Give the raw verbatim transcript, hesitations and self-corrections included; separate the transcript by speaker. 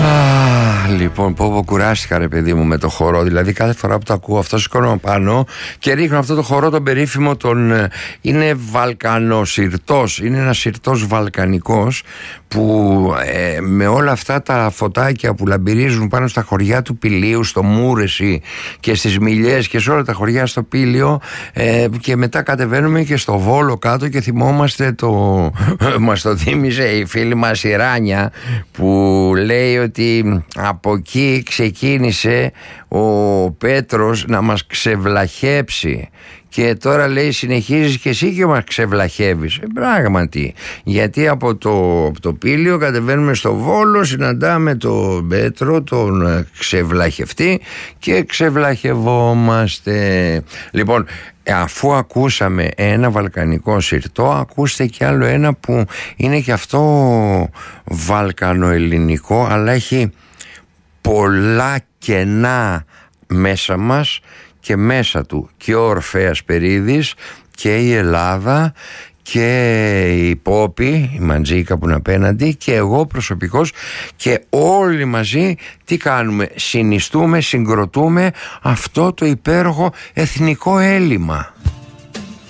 Speaker 1: Ah, λοιπόν, πω πω κουράστηκα ρε παιδί μου με το χορό. Δηλαδή κάθε φορά που το ακούω αυτό σηκώνω πάνω και ρίχνω αυτό το χορό τον περίφημο τον... Είναι βαλκανοσυρτός, είναι ένας συρτός βαλκανικός που ε, με όλα αυτά τα φωτάκια που λαμπυρίζουν πάνω στα χωριά του Πηλίου, στο Μούρεση και στις Μιλιές και σε όλα τα χωριά στο Πήλιο, ε, και μετά κατεβαίνουμε και στο Βόλο κάτω και θυμόμαστε το... μας το θύμιζε η φίλη μας η Ράνια, που λέει ότι από εκεί ξεκίνησε ο Πέτρος να μας ξεβλαχέψει. Και τώρα λέει συνεχίζεις και εσύ και μας ξεβλαχεύεις. Ε, πράγματι, γιατί από το, από το Πήλιο κατεβαίνουμε στο Βόλο, συναντάμε τον Πέτρο, τον ξεβλαχευτή, και ξεβλαχευόμαστε. Λοιπόν, αφού ακούσαμε ένα βαλκανικό συρτό, ακούστε και άλλο ένα που είναι και αυτό βαλκανοελληνικό, αλλά έχει πολλά κενά μέσα μας και μέσα του, και ο Ορφέας Περίδης και η Ελλάδα και η Πόπη, η Μαντζίκα που είναι απέναντι, και εγώ προσωπικώς, και όλοι μαζί τι κάνουμε? Συνιστούμε, συγκροτούμε αυτό το υπέροχο εθνικό έλλειμμα.